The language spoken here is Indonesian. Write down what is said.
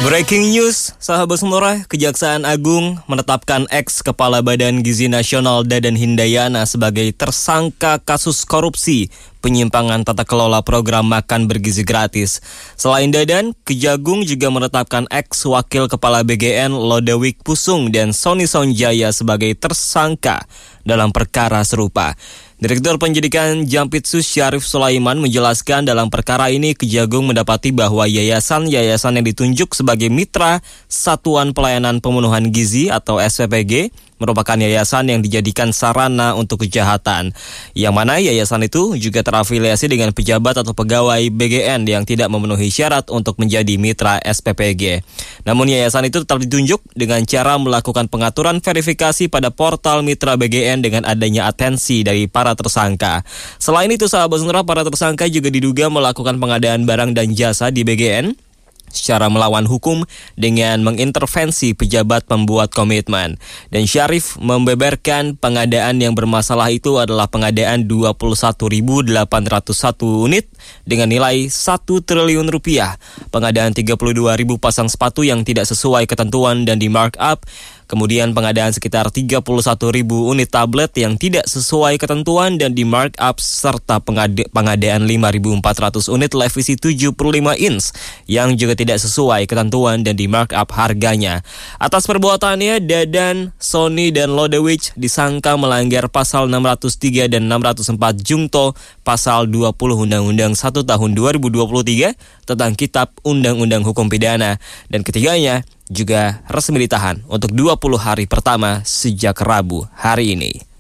Breaking news, sahabat Sonora, Kejaksaan Agung menetapkan ex-Kepala Badan Gizi Nasional Dadan Hindayana sebagai tersangka kasus korupsi penyimpangan tata kelola program makan bergizi gratis. Selain Dadan, Kejagung juga menetapkan ex-Wakil Kepala BGN Lodewijk Pusung dan Sony Sonjaya sebagai tersangka dalam perkara serupa. Direktur Penyidikan Jampitsus Syarif Sulaiman menjelaskan dalam perkara ini Kejagung mendapati bahwa yayasan-yayasan yang ditunjuk sebagai mitra Satuan Pelayanan Pemenuhan Gizi atau SPPG merupakan yayasan yang dijadikan sarana untuk kejahatan. Yang mana yayasan itu juga terafiliasi dengan pejabat atau pegawai BGN yang tidak memenuhi syarat untuk menjadi mitra SPPG. Namun yayasan itu tetap ditunjuk dengan cara melakukan pengaturan verifikasi pada portal mitra BGN dengan adanya atensi dari para tersangka. Selain itu, sahabat Sonora, para tersangka juga diduga melakukan pengadaan barang dan jasa di BGN secara melawan hukum dengan mengintervensi pejabat pembuat komitmen. Dan Syarif membeberkan pengadaan yang bermasalah itu adalah pengadaan 21.801 unit dengan nilai 1 triliun rupiah, pengadaan 32.000 pasang sepatu yang tidak sesuai ketentuan dan di markup, kemudian pengadaan sekitar 31.000 unit tablet yang tidak sesuai ketentuan dan di markup, serta pengadaan 5.400 unit televisi 75 inch yang juga tidak sesuai ketentuan dan di markup harganya. Atas perbuatannya, Dadan, Sony, dan Lodewijk disangka melanggar pasal 603 dan 604 Jungto pasal 20 Undang-Undang 1 tahun 2023 tentang Kitab Undang-Undang Hukum Pidana, dan ketiganya juga resmi ditahan untuk 20 hari pertama sejak Rabu hari ini.